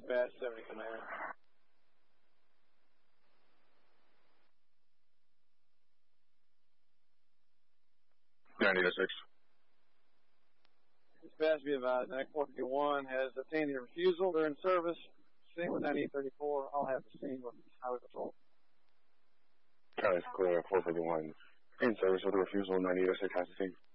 Dispatch 70 Command. 90-6. Dispatch, be advised, NAC 451 has obtained a refusal. They're in service. Same with 9834. I'll have the same with Highway Patrol. Charlie's clear, 451. In service with a refusal, 90-6 has the same.